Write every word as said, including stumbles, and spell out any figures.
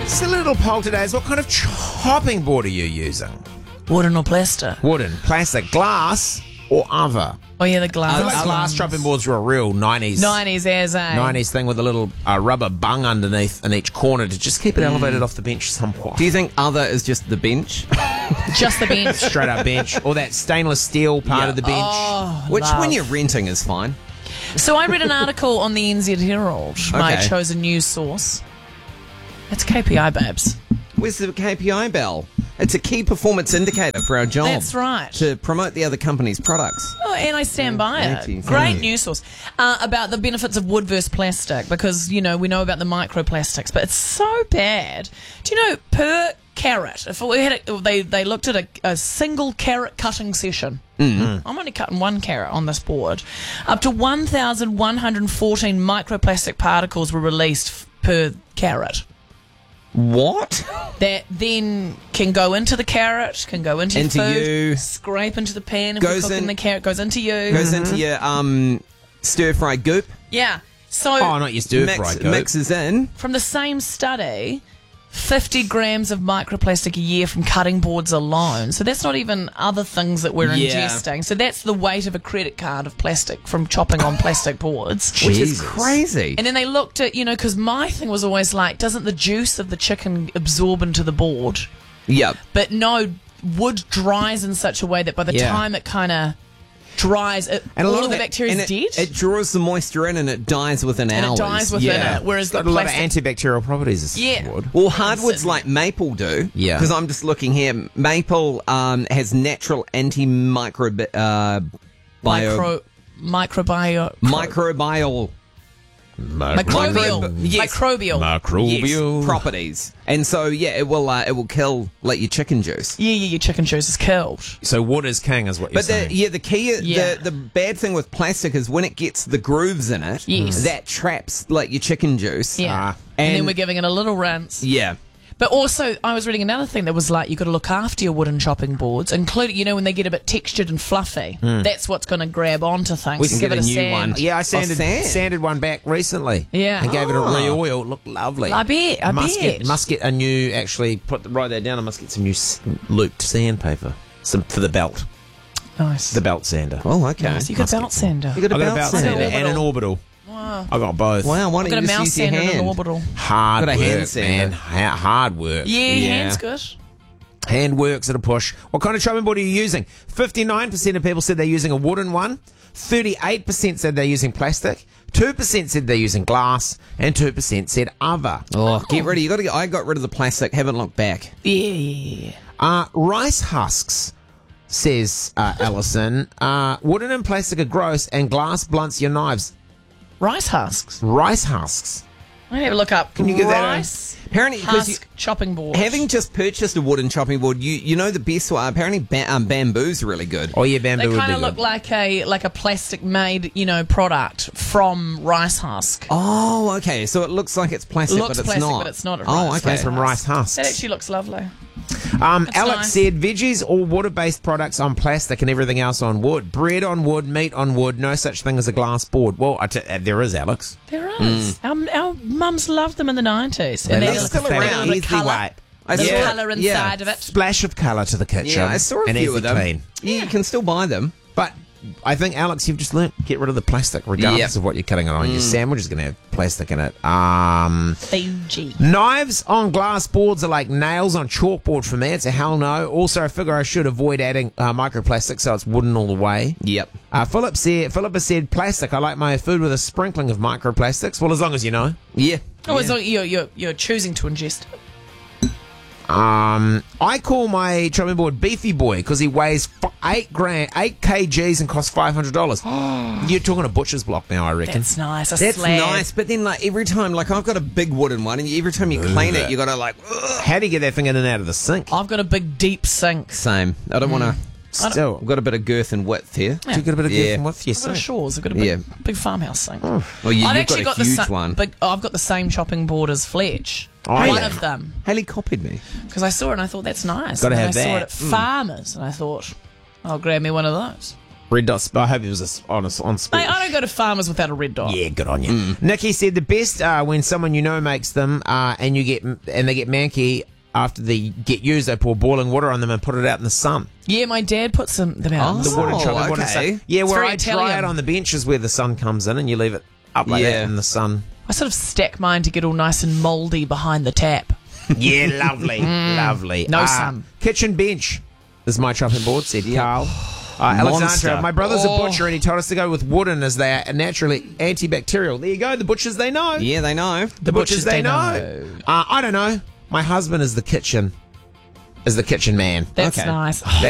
Silly little poll today is what kind of chopping board are you using? Wooden or plastic? Wooden, plastic, glass, or other? Oh, yeah, the glass. I feel like glass chopping boards were a real nineties nineties as a. nineties thing with a little uh, rubber bung underneath in each corner to just keep it elevated off the bench somewhat. Do you think other is just the bench? Just the bench. Straight up bench, or that stainless steel part Yeah. of the bench? Oh, Which, love. when you're renting, is fine. So I read an article on the N Z Herald, my Okay. chosen news source. It's K P I, babes. Where's the K P I bell? It's a key performance indicator for our job. That's right. To promote the other company's products. Oh, and I stand by thank you. it. Great Mm. news source uh, about the benefits of wood versus plastic, because you know we know about the microplastics, but it's so bad. Do you know per carrot? If we had a, they they looked at a, a single carrot cutting session. Mm-hmm. I'm only cutting one carrot on this board. Up to one thousand one hundred fourteen microplastic particles were released f- per carrot. What? That then can go into the carrot, can go into, Into your food, you. scrape into the pan if you're Goes cooking in- the carrot, goes into you. Goes into your um, stir-fry goop. Yeah. So Oh, not your stir Mix, fry goat. mixes in. from the same study, fifty grams of microplastic a year from cutting boards alone. So that's not even other things that we're Yeah. ingesting. So that's the weight of a credit card of plastic from chopping on plastic boards. Which is Jesus. crazy. And then they looked at, you know, because my thing was always like, doesn't the juice of the chicken absorb into the board? Yep. But no, wood dries in such a way that by the Yeah. time it kind of dries, it, And a lot all of of the that- bacteria And is it, dead. it draws the moisture in and it dies within and hours. it dies within yeah. it. Whereas It's the got a lot of plastic, antibacterial properties. This Yeah. wood. Well, hardwoods It's- like maple do. Yeah. Because I'm just looking here. Maple um, has natural antimicrobi- uh, bio- micro, microbiome. microbial Microbial. Micro- yes. Microbial. Microbial. yes, properties. And so, yeah, it will uh, it will kill, like, your chicken juice. Yeah, yeah, your chicken juice is killed. So wood is king is what you're But the, saying. yeah, the key, Yeah. the the bad thing with plastic is when it gets the grooves in it, Yes. that traps like your chicken juice. Yeah. Ah. and, then And- we're giving it a little rinse. Yeah. But also, I was reading another thing that was like, you've got to look after your wooden chopping boards, including, you know, when they get a bit textured and fluffy. That's what's going to grab onto things. We So can give get it a a new sand. one. Yeah, I sanded, sand. sanded one back recently. Yeah. And gave it a Oh. re-oil. It looked lovely. I bet, I must bet. Get, must get a new, actually, put the, write that down. I must get some new s- looped sandpaper. Some for the belt. Nice. The belt sander. Oh, okay. Nice. You got Must a get belt some. sander. You got a I got a belt belt sander. sander and an orbital. I got both. Wow, why I've don't got a you just mouse use your sander and hand? an orbital. Hard Got a work, hand sander. man. Ha- Hard work. Yeah, Yeah. hand's good. Hand works at a push. What kind of chopping board are you using? fifty-nine percent of people said they're using a wooden one. thirty-eight percent said they're using plastic. two percent said they're using glass. And two percent said other. Oh, get rid of you. Got to. Get, I got rid of the plastic. Haven't looked back. Yeah, yeah, yeah. Uh, rice husks, says uh, Alison. Uh, wooden and plastic are gross, and glass blunts your knives. Rice husks. Rice husks. I'm going to have a look up. Can you give that a- Rice Apparently, because husk chopping board. having just purchased a wooden chopping board, you you know the best one. Apparently, ba- um, bamboo's really good. Oh yeah, They bamboo would kind be of look good. like a like a plastic made, you know, product from rice husk. Oh, okay. So it looks like it's plastic, Looks but it's plastic, not. but it's not a Oh, rice okay. Made from rice husks. That actually looks lovely. Um, That's Alex nice. said veggies or water-based products on plastic and everything else on wood. Bread on wood, meat on wood, no such thing as a glass board. Well, I t- uh, there is, Alex. There is. Our, our mums loved them in the nineties. They And they love had the like a fabric. little bit of Easy colour. wipe. I There's saw- colour inside yeah. of it. Splash of colour to the kitchen. Yeah, I saw a and few easy of them. clean. Yeah, you can still buy them. But I think, Alex, you've just learnt get rid of the plastic, regardless Yep. of what you're cutting it on. Your sandwich is going to have plastic in it. Um, Fuji. knives on glass boards are like nails on chalkboard for me. It's a hell no. Also, I figure I should avoid adding uh, microplastic so it's wooden all the way. Yep. Uh, Philip said, Philip has said plastic. I like my food with a sprinkling of microplastics. Well, as long as you know. Yeah. Oh, as long you're, you're, you're choosing to ingest it. Um, I call my chopping board Beefy Boy because he weighs f- eight grand, eight kgs and costs five hundred dollars. You're talking a butcher's block now, I reckon. That's nice. A That's slab. nice, but then like every time, like I've got a big wooden one, and every time you clean it, you got to like ugh. How do you get that thing in and out of the sink? I've got a big deep sink. Same. I don't want to. Still, I've got a bit of girth and width here. you got a bit of Yeah. yeah. with your I've got a sink. Shaw's. I've got a big, Yeah. big farmhouse sink. Well, you, I've you've actually got got, a the huge sa- one. Big, oh, I've got the same chopping board as Fletch. Oh, one yeah. of them. Haley copied me. Because I saw it and I thought, that's nice. Gotta and have then I saw that. it at Farmers and I thought, I'll grab me one of those. Red dot. I hope it was a, on a, on sport. Mate, I don't go to farmers without a red dot. Yeah, good on you. Nikki said the best are when someone you know makes them, uh, and you get and they get manky after they get used. They pour boiling water on them and put it out in the sun. Yeah, my dad puts them, them out. in Oh, the The sun. water, Oh, the water okay. sun. Yeah, It's where very I dry Italian. it on the bench is where the sun comes in, and you leave it up like Yeah. that in the sun. I sort of stack mine to get all nice and mouldy behind the tap. Yeah, lovely, lovely. No Uh, sun. Kitchen bench is my chopping board, said Carl. Uh, Alexandra, Monster. my brother's Oh. a butcher and he told us to go with wooden as they are naturally antibacterial. There you go, the butchers they know. Yeah, they know. The butchers they know. Uh, I don't know. My husband is the kitchen, is the kitchen man. That's Okay. nice.